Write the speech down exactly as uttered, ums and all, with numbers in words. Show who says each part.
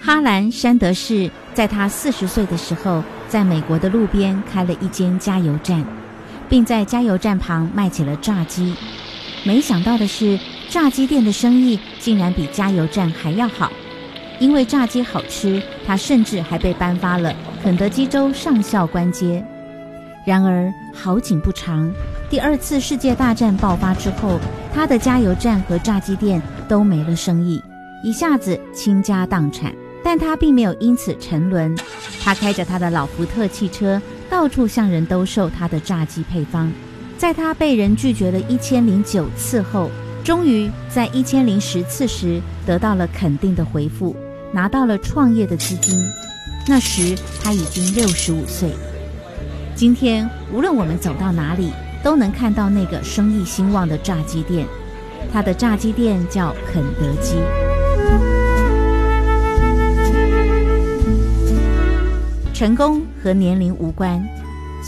Speaker 1: 哈兰·山德士在他四十岁的时候，在美国的路边开了一间加油站，并在加油站旁卖起了炸鸡。没想到的是，炸鸡店的生意竟然比加油站还要好。因为炸鸡好吃，他甚至还被颁发了肯德基州上校官阶。然而好景不长，第二次世界大战爆发之后，他的加油站和炸鸡店都没了生意，一下子倾家荡产。但他并没有因此沉沦，他开着他的老福特汽车，到处向人兜售他的炸鸡配方。在他被人拒绝了一千零九次后，终于在一千零十次时得到了肯定的回复，拿到了创业的资金。那时他已经六十五岁。今天无论我们走到哪里，都能看到那个生意兴旺的炸鸡店。他的炸鸡店叫肯德基。成功和年龄无关，